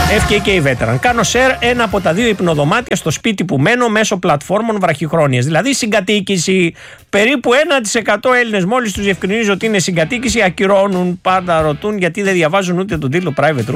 FKK Veteran. Κάνω share ένα από τα 2 υπνοδωμάτια στο σπίτι που μένω μέσω πλατφόρμων βραχυχρόνιας. Δηλαδή συγκατοίκηση. Περίπου 1% Έλληνες, μόλις τους διευκρινίζω ότι είναι συγκατοίκηση, ακυρώνουν. Πάντα ρωτούν γιατί δεν διαβάζουν ούτε τον τίτλο private room.